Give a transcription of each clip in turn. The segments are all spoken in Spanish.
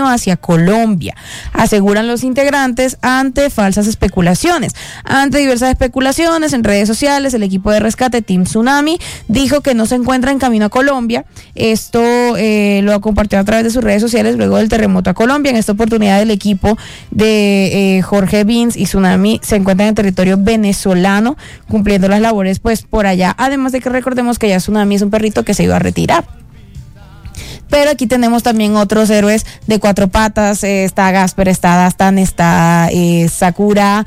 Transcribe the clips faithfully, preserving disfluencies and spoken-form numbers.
camino hacia Colombia, aseguran los integrantes ante falsas especulaciones. Ante diversas especulaciones en redes sociales, el equipo de rescate Team Tsunami dijo que no se encuentra en camino a Colombia. Esto eh, lo compartió a través de sus redes sociales luego del terremoto a Colombia. En esta oportunidad el equipo de eh, Jorge Vince y Tsunami se encuentran en territorio venezolano cumpliendo las labores pues por allá, además de que recordemos que ya Tsunami es un perrito que se iba a retirar. Pero aquí tenemos también otros héroes de cuatro patas, eh, está Gasper, está Dastan, está eh, Sakura,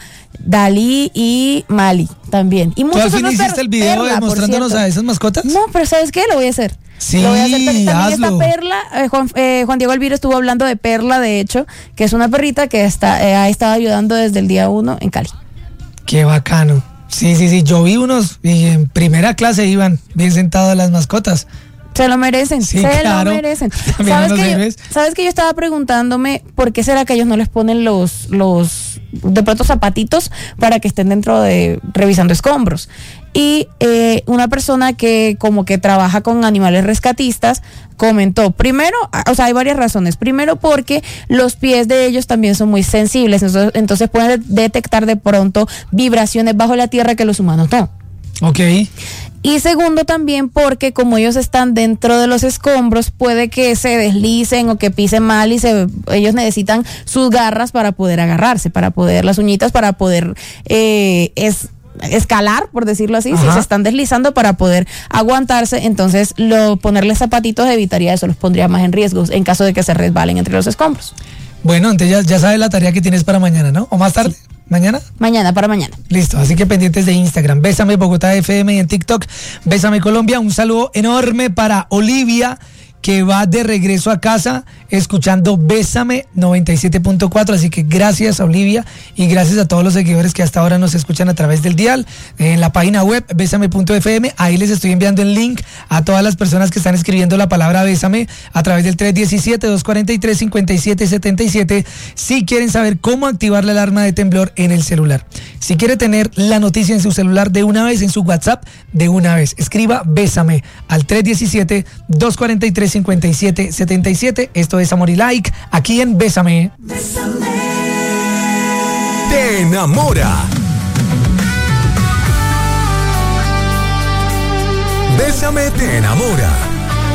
Dalí y Mali también. Y ¿Tú al fin hiciste el video Perla, demostrándonos a esas mascotas? No, pero ¿sabes qué? Lo voy a hacer. Sí, lo voy a hacer. También hazlo. está Perla, eh, Juan, eh, Juan Diego Elvira estuvo hablando de Perla, de hecho, que es una perrita que está, eh, ha estado ayudando desde el día uno en Cali. Qué bacano. Sí, sí, sí, yo vi unos y en primera clase iban bien sentadas las mascotas. Se lo merecen, sí, se claro. lo merecen. ¿Sabes que, yo, ¿Sabes que yo estaba preguntándome por qué será que ellos no les ponen los, los de pronto zapatitos para que estén dentro de revisando escombros? Y eh, una persona que como que trabaja con animales rescatistas comentó, primero, o sea, hay varias razones. Primero porque los pies de ellos también son muy sensibles, entonces, entonces pueden detectar de pronto vibraciones bajo la tierra que los humanos no. Ok. Y segundo también porque como ellos están dentro de los escombros, puede que se deslicen o que pisen mal y se, ellos necesitan sus garras para poder agarrarse, para poder, las uñitas para poder eh, es, escalar, por decirlo así. Ajá. Si se están deslizando para poder aguantarse, entonces lo, ponerles zapatitos evitaría eso, los pondría más en riesgo en caso de que se resbalen entre los escombros. Bueno, entonces ya, ya sabes la tarea que tienes para mañana, ¿no? ¿O más tarde? Sí. ¿Mañana? Mañana, para mañana. Listo, así que pendientes de Instagram. Bésame Bogotá F M y en TikTok, Bésame Colombia. Un saludo enorme para Olivia, que va de regreso a casa escuchando Bésame noventa y siete punto cuatro, así que gracias a Olivia y gracias a todos los seguidores que hasta ahora nos escuchan a través del dial, en la página web bésame punto f m, ahí les estoy enviando el link a todas las personas que están escribiendo la palabra Bésame a través del tres uno siete, dos cuatro tres, cinco siete siete siete si quieren saber cómo activar la alarma de temblor en el celular. Si quiere tener la noticia en su celular de una vez, en su WhatsApp de una vez, escriba Bésame al tres uno siete, dos cuatro tres, cinco siete siete siete. Esto es Amor y Like, aquí en Bésame. Bésame. Te enamora. Bésame te enamora.